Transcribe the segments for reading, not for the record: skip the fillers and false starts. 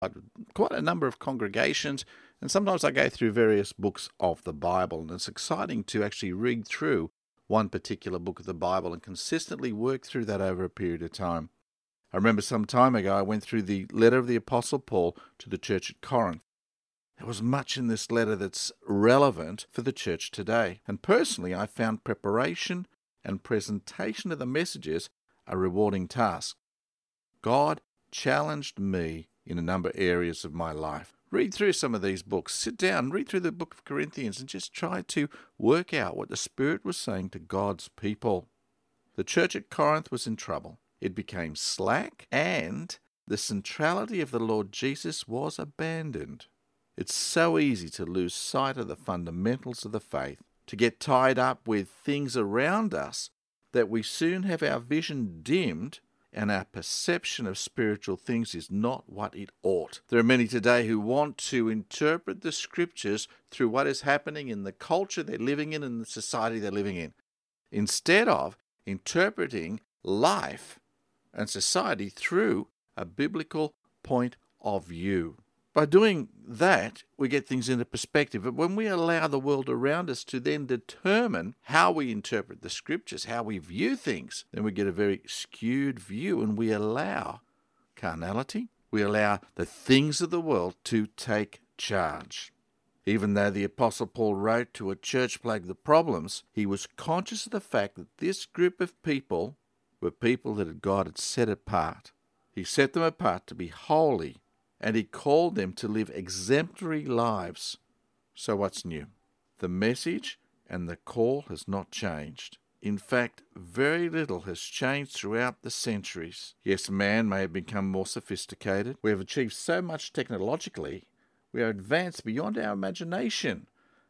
quite a number of congregations, and sometimes I go through various books of the Bible, and it's exciting to actually read through one particular book of the Bible and consistently work through that over a period of time. I remember some time ago I went through the letter of the Apostle Paul to the church at Corinth. There was much in this letter that's relevant for the church today, and personally I found preparation and presentation of the messages a rewarding task. God challenged me in a number of areas of my life. Read through some of these books. Sit down, read through the book of Corinthians and just try to work out what the Spirit was saying to God's people. The church at Corinth was in trouble. It became slack, and the centrality of the Lord Jesus was abandoned. It's so easy to lose sight of the fundamentals of the faith, to get tied up with things around us, that we soon have our vision dimmed and our perception of spiritual things is not what it ought. There are many today who want to interpret the Scriptures through what is happening in the culture they're living in and the society they're living in, instead of interpreting life and society through a biblical point of view. By doing that, we get things into perspective. But when we allow the world around us to then determine how we interpret the Scriptures, how we view things, then we get a very skewed view, and we allow carnality, we allow the things of the world to take charge. Even though the Apostle Paul wrote to a church plagued with problems, he was conscious of the fact that this group of people were people that God had set apart. He set them apart to be holy, and he called them to live exemplary lives. So what's new? The message and the call has not changed. In fact, very little has changed throughout the centuries. Yes, man may have become more sophisticated. We have achieved so much technologically. We are advanced beyond our imagination.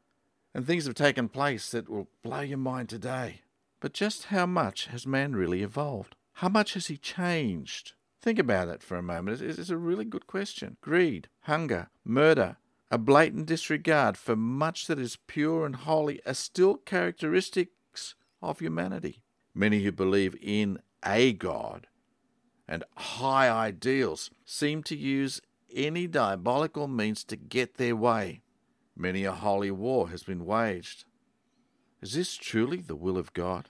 And things have taken place that will blow your mind today. But just how much has man really evolved? How much has he changed? Think about it for a moment. It's a really good question. Greed, hunger, murder, a blatant disregard for much that is pure and holy are still characteristics of humanity. Many who believe in a God and high ideals seem to use any diabolical means to get their way. Many a holy war has been waged. Is this truly the will of God?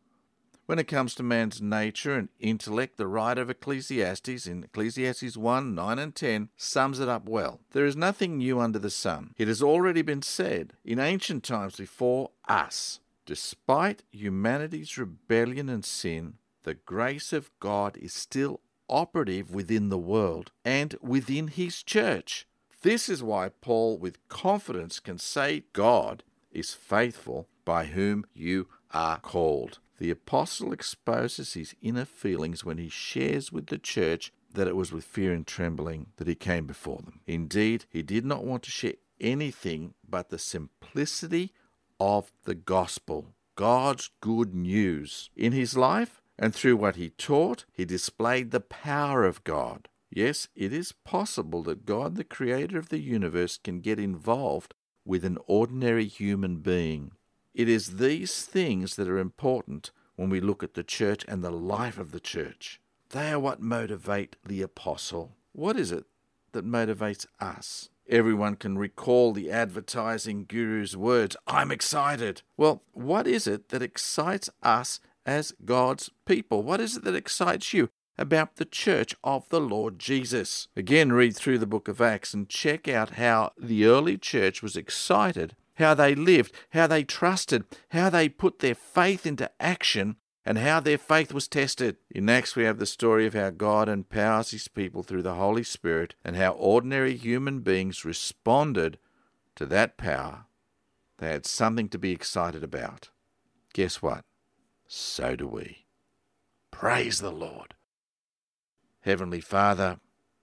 When it comes to man's nature and intellect, the writer of Ecclesiastes, in Ecclesiastes 1, 9 and 10, sums it up well. There is nothing new under the sun. It has already been said in ancient times before us. Despite humanity's rebellion and sin, the grace of God is still operative within the world and within his church. This is why Paul with confidence can say God is faithful by whom you are called. The apostle exposes his inner feelings when he shares with the church that it was with fear and trembling that he came before them. Indeed, he did not want to share anything but the simplicity of the gospel, God's good news. In his life and through what he taught, he displayed the power of God. Yes, it is possible that God, the creator of the universe, can get involved with an ordinary human being. It is these things that are important when we look at the church and the life of the church. They are what motivate the apostle. What is it that motivates us? Everyone can recall the advertising guru's words, "I'm excited." Well, what is it that excites us as God's people? What is it that excites you about the church of the Lord Jesus? Again, read through the book of Acts and check out how the early church was excited, how they lived, how they trusted, how they put their faith into action, and how their faith was tested. In Acts, we have the story of how God empowers his people through the Holy Spirit and how ordinary human beings responded to that power. They had something to be excited about. Guess what? So do we. Praise the Lord. Heavenly Father,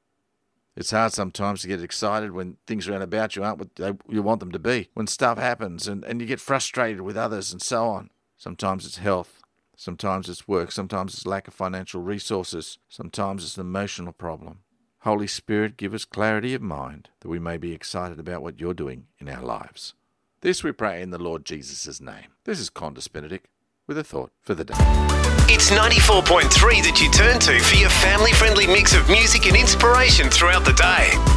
it's hard sometimes to get excited when things around about you aren't what you want them to be. When stuff happens and you get frustrated with others and so on. Sometimes it's health. Sometimes it's work. Sometimes it's lack of financial resources. Sometimes it's an emotional problem. Holy Spirit, give us clarity of mind that we may be excited about what you're doing in our lives. This we pray in the Lord Jesus' name. This is Qantas Benedict. with a thought for the day. It's 94.3 that you turn to for your family-friendly mix of music and inspiration throughout the day.